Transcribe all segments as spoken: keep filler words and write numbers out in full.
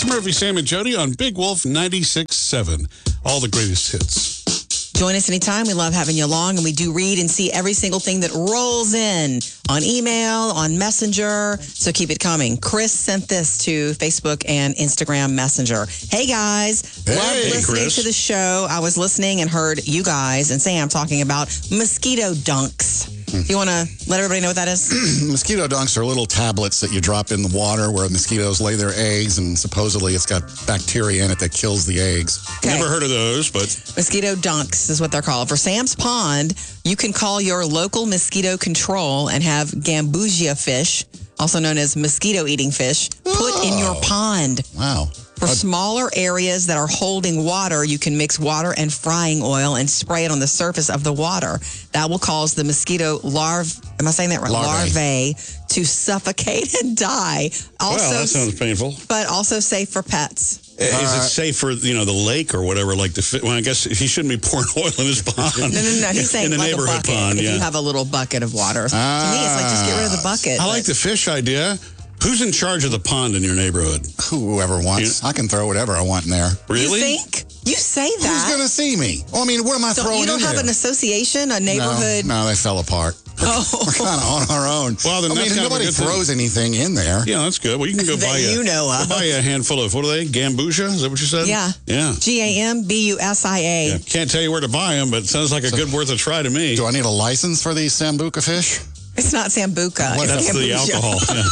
It's Murphy, Sam, and Jody on Big Wolf ninety-six point seven. All the greatest hits. Join us anytime. We love having you along, and we do read and see every single thing that rolls in on email, on Messenger. So keep it coming. Chris sent this to Facebook and Instagram Messenger. Hey, guys. Hey, love listening Chris. to the show. I was listening and heard you guys and Sam talking about mosquito dunks. Do you want to let everybody know what that is? Mosquito dunks are little tablets that you drop in the water where mosquitoes lay their eggs, and supposedly it's got bacteria in it that kills the eggs. Okay. Never heard of those, but Mosquito dunks is what they're called. For Sam's Pond, you can call your local mosquito control and have gambusia fish, also known as mosquito-eating fish, put in your pond. Wow. For smaller areas that are holding water, you can mix water and frying oil and spray it on the surface of the water. That will cause the mosquito larvae, am I saying that right? Larvae. Larvae to suffocate and die. Also, well, that sounds painful. but also safe for pets. Is it safe for, you know, the lake or whatever? Like the, well, I guess he shouldn't be pouring oil in his pond. No, no, no. He's saying in the like a neighborhood bucket. pond. If Yeah. you have a little bucket of water. To me, it's like just get rid of the bucket. I like the fish idea. Who's in charge of the pond in your neighborhood? Whoever wants. Yeah. I can throw whatever I want in there. Really? You think? You say Who's that. going to see me? Well, I mean, what am I So throwing you don't in have there? an association, a neighborhood? No, no, they fell apart. We're, Oh. we're kind of on our own. Well, then I that's mean, kind of a nobody good thing. throws anything in there. Yeah, that's good. Well, you can go That buy a, you know go of. buy a handful of, what are they? Gambusia? Is that what you said? Yeah. Yeah. G A M B U S I A. Yeah. Can't tell you where to buy them, but it sounds like a good worth a try to me. Do I need a license for these Sambuca fish? It's not Sambuca. What? It's That's the kombucha. alcohol. Yeah.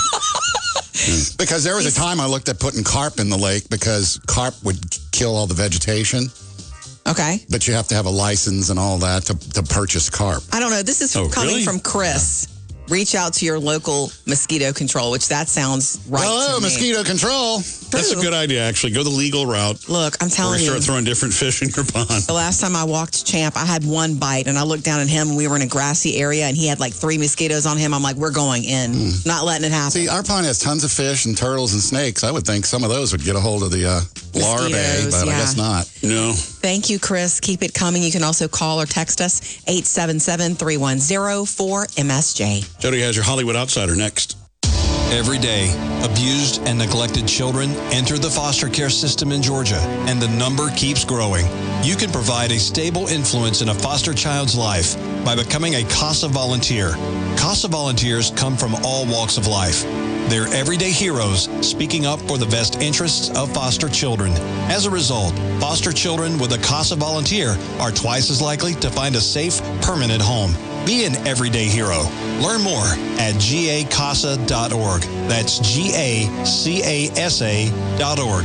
Because there was a time I looked at putting carp in the lake because carp would kill all the vegetation, Okay. but you have to have a license and all that to, to purchase carp. I don't know. This is Oh, coming really? from Chris. Reach out to your local mosquito control, which that sounds right Hello, to me. mosquito control. That's a True. good idea, actually. Go the legal route. Look, I'm Or telling you. start throwing different fish in your pond. The last time I walked Champ, I had one bite, and I looked down at him, and we were in a grassy area, and he had like three mosquitoes on him. I'm like, we're going in. Not letting it happen. See, our pond has tons of fish and turtles and snakes. I would think some of those would get a hold of the uh, larvae, Mosquitoes, but yeah. I guess not. No. Thank you, Chris. Keep it coming. You can also call or text us, eight seven seven, three one zero, four M S J. Jody has your Hollywood Outsider next. Every day, abused and neglected children enter the foster care system in Georgia, and the number keeps growing. You can provide a stable influence in a foster child's life by becoming a CASA volunteer. CASA volunteers come from all walks of life. They're everyday heroes speaking up for the best interests of foster children. As a result, foster children with a CASA volunteer are twice as likely to find a safe, permanent home. Be an everyday hero. Learn more at G A casa dot org. That's G A C A S A dot org.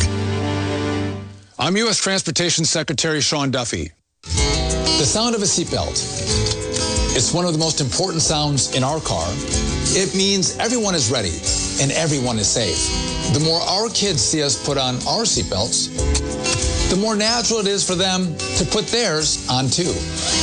I'm U S Transportation Secretary Sean Duffy. The sound of a seatbelt. It's one of the most important sounds in our car. It means everyone is ready and everyone is safe. The more our kids see us put on our seatbelts, the more natural it is for them to put theirs on too.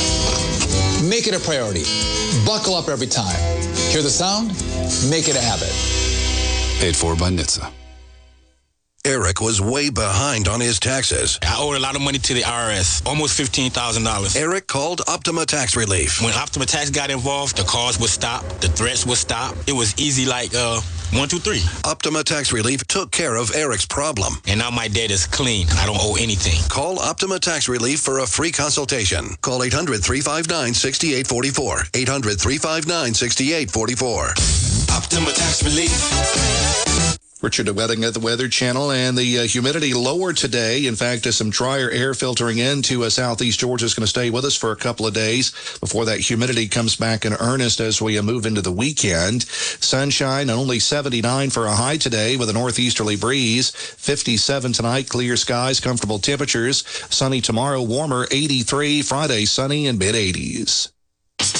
Make it a priority. Buckle up every time. Hear the sound? Make it a habit. Paid for by N H T S A. Eric was way behind on his taxes. I owed a lot of money to the I R S, almost fifteen thousand dollars. Eric called Optima Tax Relief. When Optima Tax got involved, the calls would stop, the threats would stop. It was easy like uh, one, two, three. Optima Tax Relief took care of Eric's problem. And now my debt is clean. I don't owe anything. Call Optima Tax Relief for a free consultation. Call eight hundred, three five nine, six eight four four. eight hundred, three five nine, six eight four four. Optima Tax Relief. Richard Wedding at the Weather Channel, and the uh, humidity lower today. In fact, uh, some drier air filtering into uh, southeast Georgia is going to stay with us for a couple of days before that humidity comes back in earnest as we uh, move into the weekend. Sunshine, only seventy-nine for a high today with a northeasterly breeze. fifty-seven tonight, clear skies, comfortable temperatures. Sunny tomorrow, warmer, eighty-three. Friday, sunny and mid-eighties.